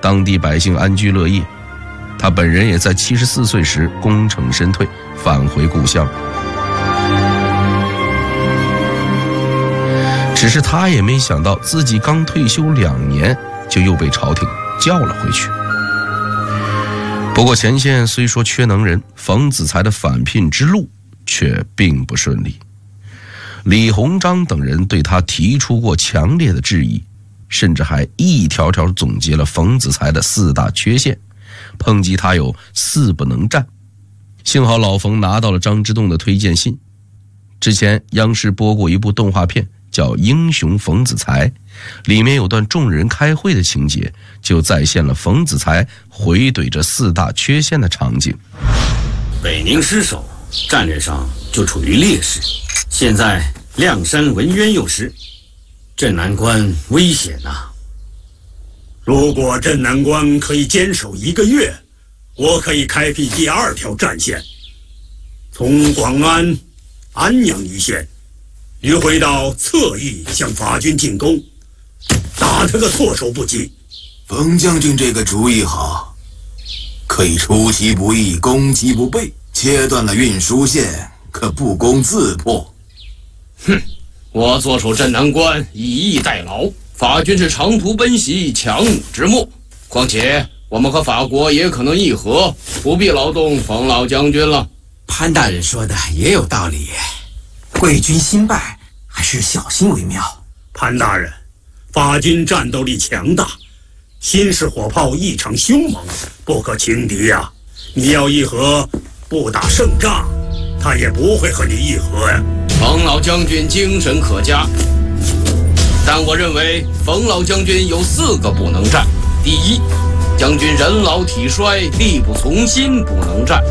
当地百姓安居乐业。他本人也在74岁时功成身退，返回故乡。只是他也没想到，自己刚退休2年，就又被朝廷叫了回去。不过前线虽说缺能人，冯子材的返聘之路却并不顺利。李鸿章等人对他提出过强烈的质疑，甚至还一条条总结了冯子材的4大缺陷，抨击他有4不能战。幸好老冯拿到了张之洞的推荐信。之前央视播过一部动画片叫《英雄冯子材》，里面有段众人开会的情节，就再现了冯子材回怼这4大缺陷的场景。 北宁失守，战略上就处于劣势，现在亮山文渊又失，镇南关危险啊！ 如果镇南关可以坚守1个月，我可以开辟第2条战线，从广安、安阳一线迂回到侧翼向法军进攻，打他个措手不及。 冯将军这个主意好，可以出其不意，攻其不备，切断了运输线，可不攻自破。 哼，我坐守镇南关，以逸待劳。法军是长途奔袭，强弩之末。况且我们和法国也可能议和，不必劳动冯老将军了。 潘大人说的也有道理，贵军新败，还是小心为妙。 潘大人，法军战斗力强大，新式火炮异常凶猛，不可轻敌呀。你要议和，不打胜仗，他也不会和你议和呀。 冯老将军精神可嘉，但我认为冯老将军有4个不能战。第一，将军人老体衰，力不从心，不能战。